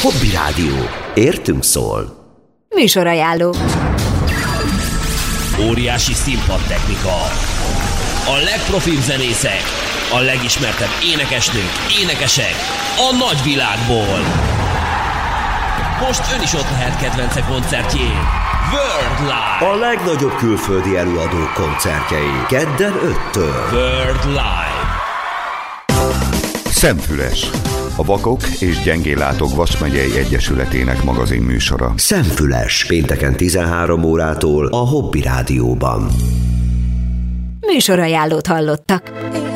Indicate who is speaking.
Speaker 1: Hobby Rádió. Értünk szól.
Speaker 2: Műsorajánló.
Speaker 3: Óriási színpadtechnika. A legprofibb zenészek. A legismertebb énekesnők, énekesek. A nagyvilágból. Most ön is ott lehet kedvence koncertjén. World Live.
Speaker 1: A legnagyobb külföldi előadók koncertjei. Kedden 5-től.
Speaker 3: World Live.
Speaker 4: Szemfüles. A Vakok és Gyengéllátók Vas-megyei Egyesületének magazinműsora.
Speaker 1: Szemfüles. Pénteken 13 órától a Hobby Rádióban.
Speaker 2: Műsorajánlót hallottak.